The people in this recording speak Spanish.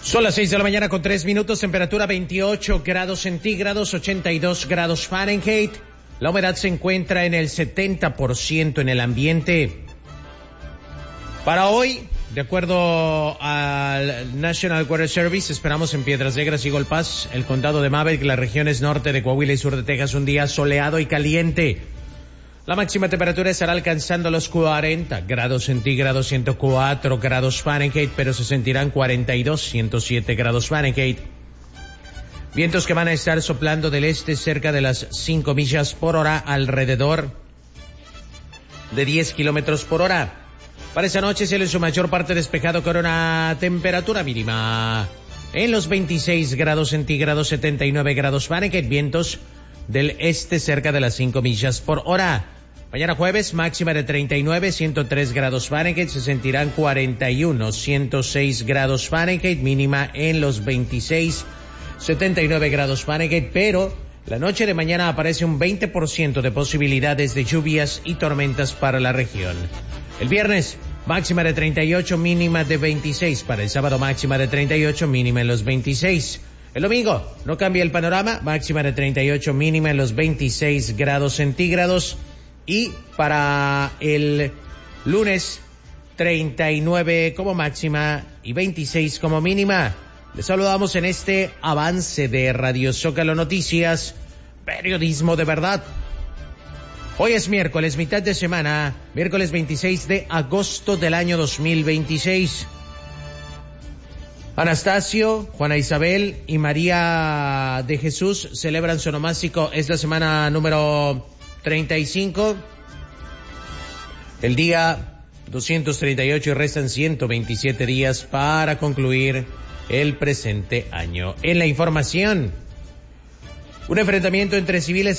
Son las 6 de la mañana con 3 minutos, temperatura 28 grados centígrados, 82 grados Fahrenheit. La humedad se encuentra en el 70% en el ambiente. Para hoy, de acuerdo al National Weather Service, esperamos en Piedras Negras y Golpaz, el condado de Maverick, las regiones norte de Coahuila y sur de Texas, un día soleado y caliente. La máxima temperatura estará alcanzando los 40 grados centígrados, 104 grados Fahrenheit, pero se sentirán 42, 107 grados Fahrenheit. Vientos que van a estar soplando del este cerca de las 5 millas por hora, alrededor de 10 kilómetros por hora. Para esa noche, cielo en su mayor parte despejado con una temperatura mínima en los 26 grados centígrados, 79 grados Fahrenheit, vientos del este cerca de las 5 millas por hora. Mañana jueves, máxima de 39, 103 grados Fahrenheit, se sentirán 41, 106 grados Fahrenheit, mínima en los 26, 79 grados Fahrenheit, pero la noche de mañana aparece un 20% de posibilidades de lluvias y tormentas para la región. El viernes, máxima de 38, mínima de 26, para el sábado máxima de 38, mínima en los 26. El domingo, no cambia el panorama, máxima de 38, mínima en los 26 grados centígrados. Y para el lunes, 39 como máxima y 26 como mínima. Les saludamos en este avance de Radio Zócalo Noticias, periodismo de verdad. Hoy es miércoles, mitad de semana, miércoles 26 de agosto del año 2026. Anastasio, Juana Isabel y María de Jesús celebran su onomástico. Es la semana número 35, el día 238 y restan 127 días para concluir el presente año. En la información, un enfrentamiento entre civiles